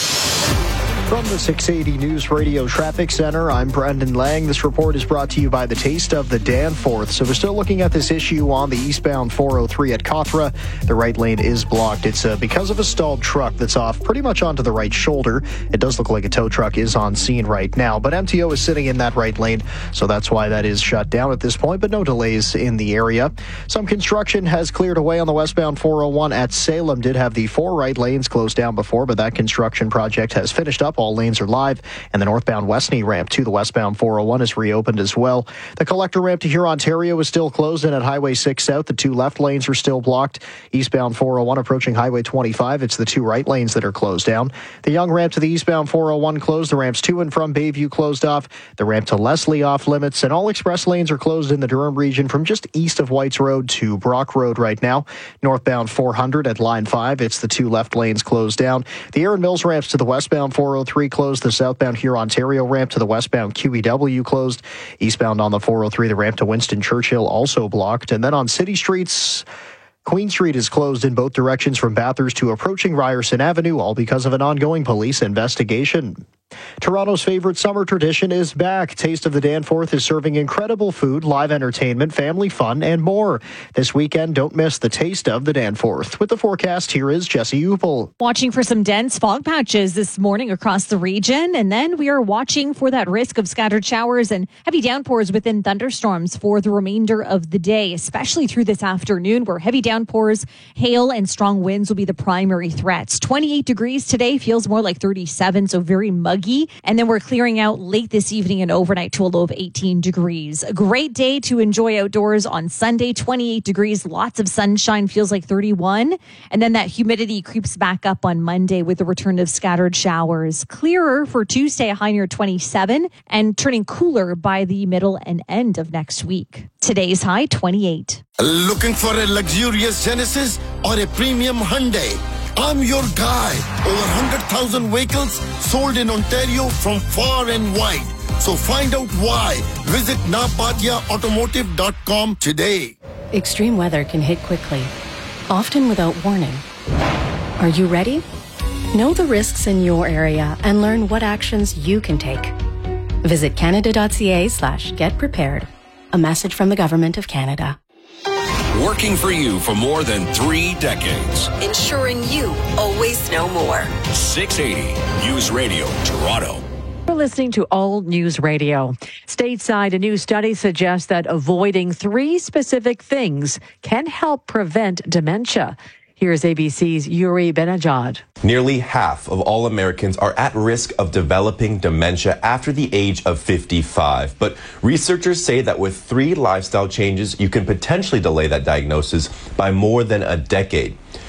[SPEAKER 3] From the six eighty News Radio Traffic Center, I'm Brendan Lang. This report is brought to you by the Taste of the Danforth. So we're still looking at this issue on the eastbound four oh three at Cawthra. The right lane is blocked. It's uh, because of a stalled truck that's off pretty much onto the right shoulder. It does look like a tow truck is on scene right now, but M T O is sitting in that right lane, so that's why that is shut down at this point, but no delays in the area. Some construction has cleared away on the westbound four oh one at Salem. Did have the four right lanes closed down before, but that construction project has finished up. All lanes are live, and the northbound Westney ramp to the westbound four oh one is reopened as well. The collector ramp to Huron, Ontario is still closed, and at Highway six South, the two left lanes are still blocked. Eastbound four oh one approaching Highway twenty-five, it's the two right lanes that are closed down. The Young ramp to the eastbound four oh one closed. The ramps to and from Bayview closed off. The ramp to Leslie off limits, and all express lanes are closed in the Durham region from just east of Whites Road to Brock Road right now. Northbound four hundred at Line five, it's the two left lanes closed down. The Erin Mills ramps to the westbound four oh three closed. The southbound Huron, Ontario ramp to the westbound Q E W closed. Eastbound on the four oh three, the ramp to Winston Churchill also blocked. And then on city streets, Queen Street is closed in both directions from Bathurst to approaching Ryerson Avenue, all because of an ongoing police investigation. Toronto's favorite summer tradition is back. Taste of the Danforth is serving incredible food, live entertainment, family fun, and more. This weekend, don't miss the Taste of the Danforth. With the forecast, here is Jesse Upel.
[SPEAKER 4] Watching for some dense fog patches this morning across the region, and then we are watching for that risk of scattered showers and heavy downpours within thunderstorms for the remainder of the day, especially through this afternoon, where heavy downpours, hail, and strong winds will be the primary threats. twenty-eight degrees today, feels more like thirty-seven, so very muggy. And then we're clearing out late this evening and overnight to a low of eighteen degrees. A great day to enjoy outdoors on Sunday, twenty-eight degrees, lots of sunshine, feels like thirty-one. And then that humidity creeps back up on Monday with the return of scattered showers. Clearer for Tuesday, a high near twenty-seven, and turning cooler by the middle and end of next week. Today's high, twenty-eight.
[SPEAKER 11] Looking for a luxurious Genesis or a premium Hyundai? I'm your guy. Over one hundred thousand vehicles sold in Ontario from far and wide. So find out why. Visit napatia automotive dot com today.
[SPEAKER 12] Extreme weather can hit quickly, often without warning. Are you ready? Know the risks in your area and learn what actions you can take. Visit canada.ca slash get prepared. A message from the Government of Canada.
[SPEAKER 6] Working for you for more than three decades.
[SPEAKER 14] Ensuring you always know more.
[SPEAKER 6] six eighty News Radio, Toronto.
[SPEAKER 7] You're listening to All News Radio. Stateside, a new study suggests that avoiding three specific things can help prevent dementia. Here's A B C's Yuri Benajad.
[SPEAKER 25] Nearly half of all Americans are at risk of developing dementia after the age of fifty-five. But researchers say that with three lifestyle changes, you can potentially delay that diagnosis by more than a decade.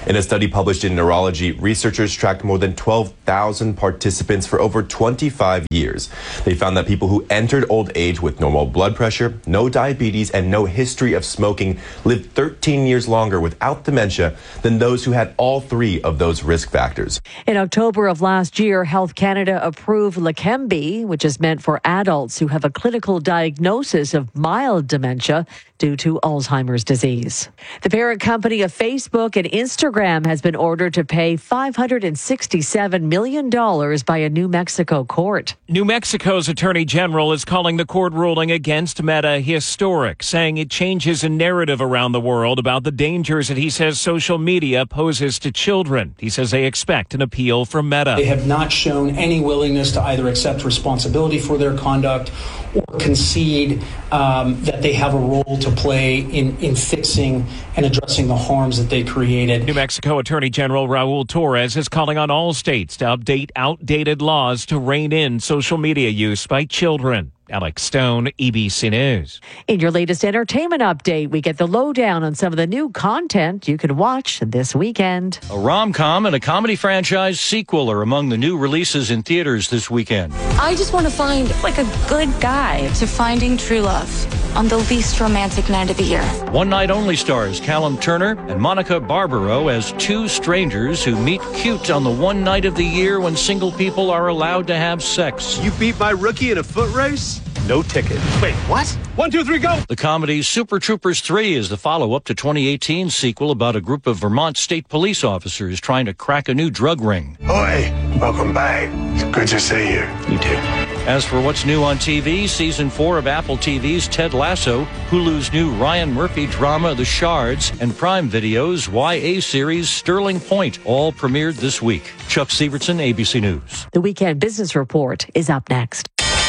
[SPEAKER 25] In a study published in Neurology, researchers tracked more than twelve thousand participants for over twenty-five years. They found that people who entered old age with normal blood pressure, no diabetes, and no history of smoking lived thirteen years longer without dementia than those who had all three of those risk factors.
[SPEAKER 7] In October of last year, Health Canada approved Leqembi, which is meant for adults who have a clinical diagnosis of mild dementia due to Alzheimer's disease. The parent company of Facebook and Instagram has been ordered to pay five hundred sixty-seven million dollars by a New Mexico court.
[SPEAKER 15] New Mexico's Attorney General is calling the court ruling against Meta historic, saying it changes a narrative around the world about the dangers that he says social media poses to children. He says they expect an appeal from Meta.
[SPEAKER 16] They have not shown any willingness to either accept responsibility for their conduct or concede um, that they have a role to play in, in fixing and addressing the harms that they created.
[SPEAKER 15] New Mexico Attorney General Raul Torres is calling on all states to update outdated laws to rein in social media use by children. Alex Stone, E B C News.
[SPEAKER 7] In your latest entertainment update, we get the lowdown on some of the new content you can watch this weekend.
[SPEAKER 17] A rom-com and a comedy franchise sequel are among the new releases in theaters this weekend.
[SPEAKER 18] I just want to find like a good guide to finding true love on the least romantic night of the year.
[SPEAKER 17] One Night Only stars Callum Turner and Monica Barbaro as two strangers who meet cute on the one night of the year when single people are allowed to have sex.
[SPEAKER 19] You beat my rookie in a foot race?
[SPEAKER 17] No ticket.
[SPEAKER 19] Wait, what? One, two, three, go!
[SPEAKER 17] The comedy Super Troopers three is the follow-up to twenty eighteen's sequel about a group of Vermont state police officers trying to crack a new drug ring.
[SPEAKER 19] Oi, welcome back. It's good to see you.
[SPEAKER 17] You too. As for what's new on T V, season four of Apple T V's Ted Lasso, Hulu's new Ryan Murphy drama The Shards, and Prime Video's Y A series Sterling Point all premiered this week. Chuck Sievertson, A B C News.
[SPEAKER 7] The Weekend Business Report is up next.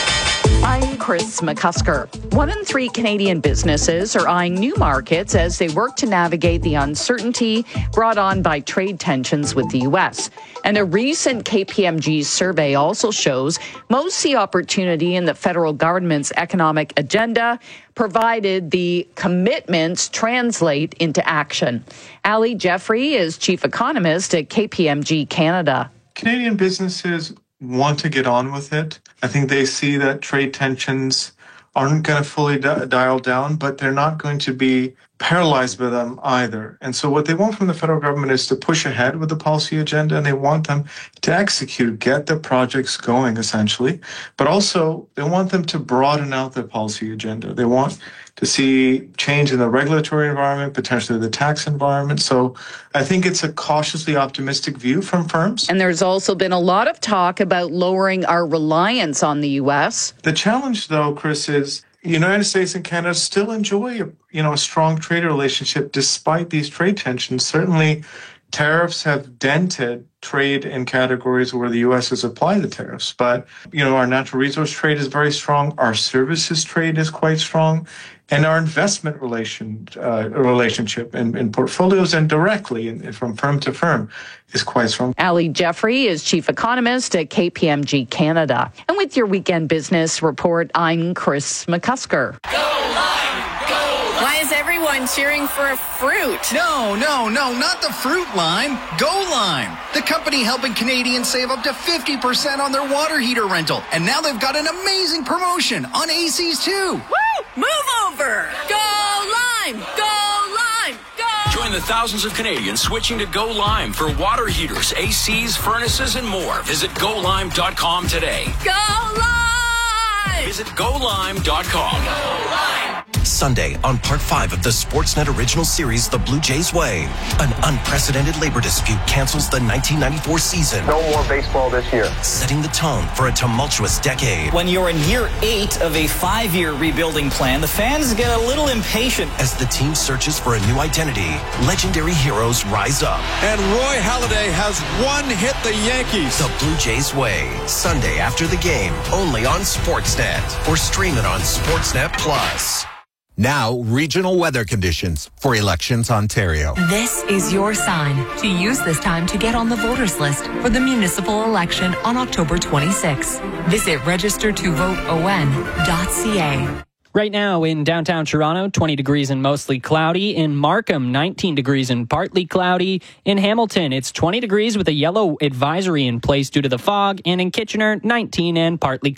[SPEAKER 20] I'm Chris McCusker. One in three Canadian businesses are eyeing new markets as they work to navigate the uncertainty brought on by trade tensions with the U S. And a recent K P M G survey also shows most see opportunity in the federal government's economic agenda, provided the commitments translate into action. Ali Jeffrey is chief economist at K P M G Canada.
[SPEAKER 26] Canadian businesses want to get on with it. I think they see that trade tensions aren't going to fully di- dial down, but they're not going to be paralyzed by them either. And so what they want from the federal government is to push ahead with the policy agenda, and they want them to execute, get the projects going, essentially. But also, they want them to broaden out their policy agenda. They want to see change in the regulatory environment, potentially the tax environment. So I think it's a cautiously optimistic view from firms.
[SPEAKER 20] And there's also been a lot of talk about lowering our reliance on the U S.
[SPEAKER 26] The challenge, though, Chris, is the United States and Canada still enjoy, you know, a strong trade relationship despite these trade tensions. Certainly, tariffs have dented trade in categories where the U S has applied the tariffs. But, you know, our natural resource trade is very strong. Our services trade is quite strong. And our investment relation uh, relationship in, in portfolios and directly in, from firm to firm is quite strong.
[SPEAKER 20] Ali Jeffrey is chief economist at K P M G Canada. And with your Weekend Business Report, I'm Chris McCusker.
[SPEAKER 28] Why is everyone cheering for a fruit?
[SPEAKER 29] No, no, no, not the fruit line. Go Lime, the company helping Canadians save up to fifty percent on their water heater rental. And now they've got an amazing promotion on A Cs too.
[SPEAKER 28] Woo! Move over! Go Lime! Go Lime! Go!
[SPEAKER 30] Join the thousands of Canadians switching to Go Lime for water heaters, A Cs, furnaces, and more. Visit go lime dot com today.
[SPEAKER 28] Go Lime!
[SPEAKER 30] Visit go lime dot com.
[SPEAKER 28] Go Lime!
[SPEAKER 31] Sunday on part five of the Sportsnet original series, The Blue Jays Way. An unprecedented labor dispute cancels the nineteen ninety-four season.
[SPEAKER 32] No more baseball this year.
[SPEAKER 31] Setting the tone for a tumultuous decade.
[SPEAKER 33] When you're in year eight of a five-year rebuilding plan, the fans get a little impatient.
[SPEAKER 31] As the team searches for a new identity, legendary heroes rise up.
[SPEAKER 34] And Roy Halladay has one hit the Yankees.
[SPEAKER 31] The Blue Jays Way. Sunday after the game, only on Sportsnet. Or stream it on Sportsnet Plus.
[SPEAKER 35] Now, regional weather conditions for Elections Ontario.
[SPEAKER 36] This is your sign to use this time to get on the voters list for the municipal election on October twenty-sixth. Visit register to vote O N dot C A.
[SPEAKER 1] Right now in downtown Toronto, twenty degrees and mostly cloudy. In Markham, nineteen degrees and partly cloudy. In Hamilton, it's twenty degrees with a yellow advisory in place due to the fog. And in Kitchener, nineteen and partly cloudy.